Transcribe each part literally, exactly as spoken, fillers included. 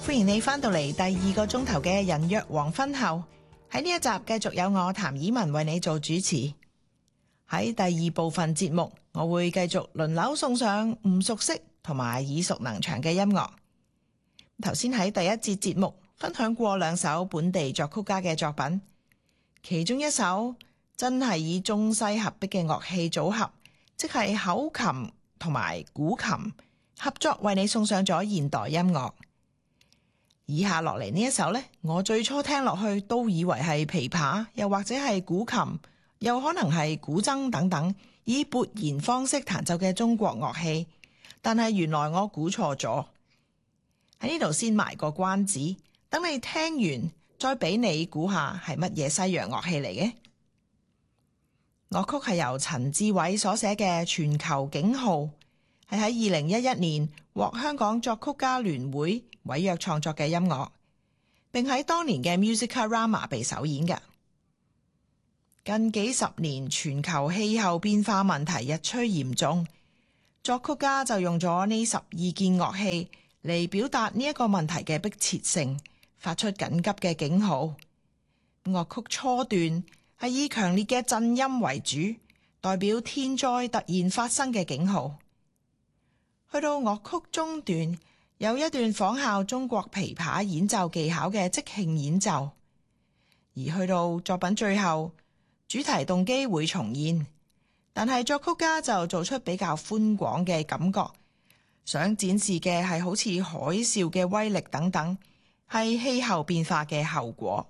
歡迎你翻到嚟第二個鐘頭嘅人約黃昏後，喺呢一集繼續有我譚以文為你做主持。喺第二部分節目，我會繼續輪流送上唔熟悉同埋耳熟能詳嘅音樂。頭先喺第一節節目分享過兩首本地作曲家嘅作品，其中一首真係以中西合璧嘅樂器組合，即係口琴同埋古琴合作為你送上咗現代音樂。以下落嚟呢一首呢，我最初聽落去都以為係琵琶，又或者係古琴，又可能係古箏等等，以撥弦方式彈奏嘅中國樂器。但係原來我估錯咗。喺呢度先埋個關子，等你聽完再俾你估下係乜嘢西洋樂器嚟嘅。樂曲係由陳志偉所寫嘅《全球警號》，係喺二零一一年獲香港作曲家聯會委約創作嘅音樂，並喺當年嘅 Musicrama 被首演嘅。近幾十年，全球氣候變化問題日趨嚴重，作曲家就用咗呢十二件樂器嚟表達呢一個問題嘅迫切性，發出緊急嘅警號。樂曲初段係以強烈嘅震音為主，代表天災突然發生嘅警號。去到樂曲中段，有一段仿效中國琵琶演奏技巧嘅即興演奏，而去到作品最後，主題動機會重現，但係作曲家就做出比較寬廣嘅感覺，想展示嘅係好似海嘯嘅威力等等，係氣候變化嘅後果。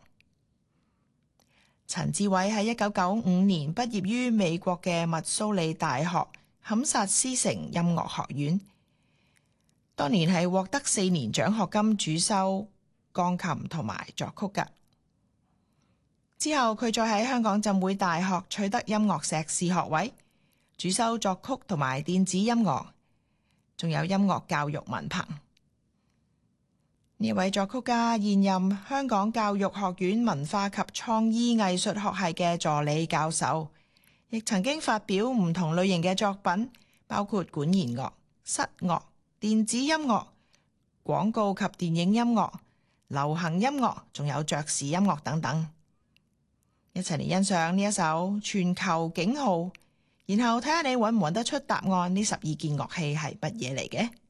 陳志偉喺一九九五年畢業於美國嘅密蘇里大學坎薩斯城音樂學院，當年係獲得四年獎學金，主修鋼琴同埋作曲㗎。之後佢再喺香港浸會大學取得音樂碩士學位，主修作曲同埋電子音樂，仲有音樂教育文憑。呢位作曲家現任香港教育學院文化及創意藝術學系嘅助理教授，亦曾經發表唔同類型嘅作品，包括管弦樂、室樂、電子音樂、廣告及電影音樂、流行音樂，仲有爵士音樂等等。一齊嚟欣賞呢一首《全球警號》，然後睇下你揾唔揾得出答案，呢十二件樂器係乜嘢嚟嘅？